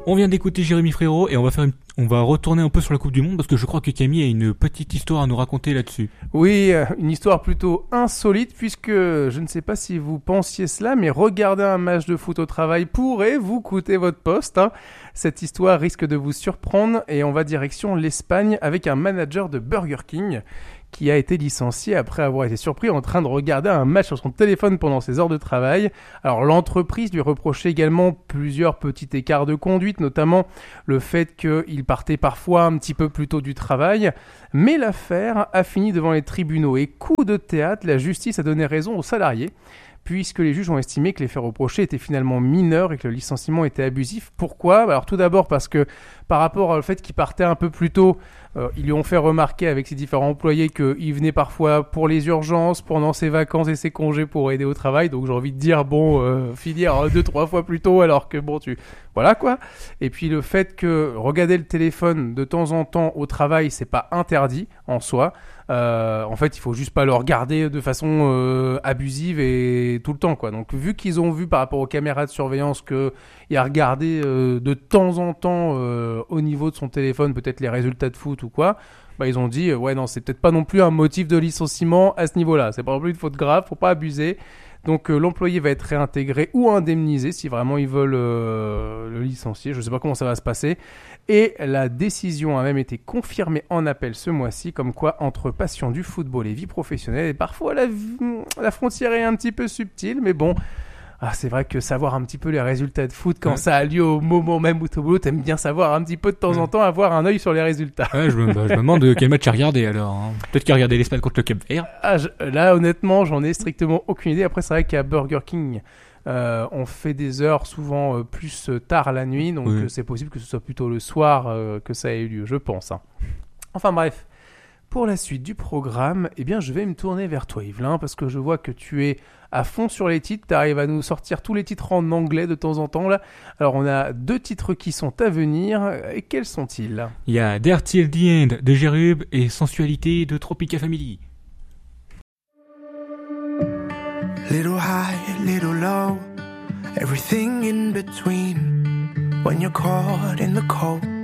On vient d'écouter Jérémy Frérot et on va retourner un peu sur la Coupe du Monde parce que je crois que Camille a une petite histoire à nous raconter là-dessus. Oui, une histoire plutôt insolite puisque je ne sais pas si vous pensiez cela, mais regarder un match de foot au travail pourrait vous coûter votre poste. Cette histoire risque de vous surprendre et on va direction l'Espagne avec un manager de Burger King qui a été licencié après avoir été surpris en train de regarder un match sur son téléphone pendant ses heures de travail. Alors l'entreprise lui reprochait également plusieurs petits écarts de conduite, notamment le fait qu'il partait parfois un petit peu plus tôt du travail. Mais l'affaire a fini devant les tribunaux et coup de théâtre, la justice a donné raison aux salariés, puisque les juges ont estimé que les faits reprochés étaient finalement mineurs et que le licenciement était abusif. Pourquoi ? Alors tout d'abord parce que par rapport au fait qu'il partait un peu plus tôt, ils lui ont fait remarquer avec ses différents employés qu'il venait parfois pour les urgences, pendant ses vacances et ses congés pour aider au travail. Donc j'ai envie de dire, finir 2-3 fois plus tôt alors que voilà quoi. Et puis le fait que regarder le téléphone de temps en temps au travail, c'est pas interdit en soi. En fait, il faut juste pas le regarder de façon abusive et tout le temps, quoi. Donc, vu qu'ils ont vu par rapport aux caméras de surveillance qu'il a regardé de temps en temps au niveau de son téléphone, peut-être les résultats de foot ou quoi, bah ils ont dit non, c'est peut-être pas non plus un motif de licenciement à ce niveau-là. C'est pas non plus une faute grave, faut pas abuser. Donc l'employé va être réintégré ou indemnisé si vraiment ils veulent le licencier. Je ne sais pas comment ça va se passer. Et la décision a même été confirmée en appel ce mois-ci, comme quoi entre passion du football et vie professionnelle, et parfois la frontière est un petit peu subtile, mais bon... c'est vrai que savoir un petit peu les résultats de foot quand ça a lieu au moment même où t'es au boulot, t'aimes bien savoir un petit peu de temps en temps, avoir un œil sur les résultats. Ouais, je me demande quel match a regardé alors. Peut-être qu'il a regardé l'Espagne contre le Cap Vert. Là, honnêtement, j'en ai strictement aucune idée. Après, c'est vrai qu'à Burger King, on fait des heures souvent plus tard la nuit, donc c'est possible que ce soit plutôt le soir que ça ait eu lieu, je pense. Enfin bref. Pour la suite du programme, je vais me tourner vers toi, Yvelin, parce que je vois que tu es à fond sur les titres. Tu arrives à nous sortir tous les titres en anglais de temps en temps, là. Alors, on a 2 titres qui sont à venir. Et quels sont-ils ? Il y a Dirty at the End de Jerub et Sensualité de Tropica Family. Little high, little low, everything in between. When you're caught in the cold,